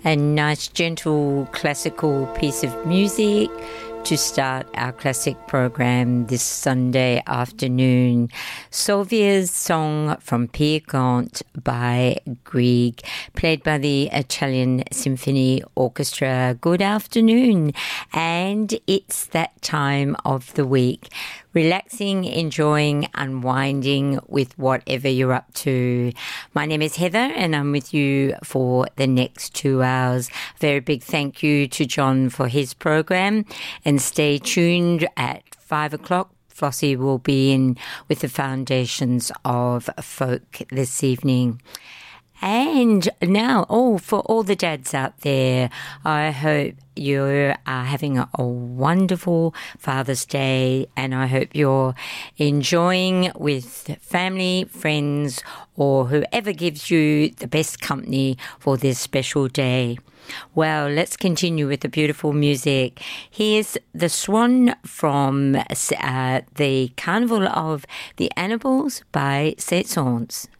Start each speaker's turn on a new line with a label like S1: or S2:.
S1: A nice, gentle, classical piece of music to start our classic program this Sunday afternoon. Sylvia's song from Peer Gynt by Grieg, played by the Italian Symphony Orchestra. Good afternoon, and it's that time of the week. Relaxing, enjoying, unwinding with whatever you're up to. My name is Heather and I'm with you for the next 2 hours. Very big thank you to John for his program, and stay tuned at 5 o'clock. Flossie will be in with the foundations of folk this evening. And now, for all the dads out there, I hope you are having a wonderful Father's Day, and I hope you're enjoying with family, friends, or whoever gives you the best company for this special day. Well, let's continue with the beautiful music. Here's The Swan from the Carnival of the Animals by Saint-Saëns.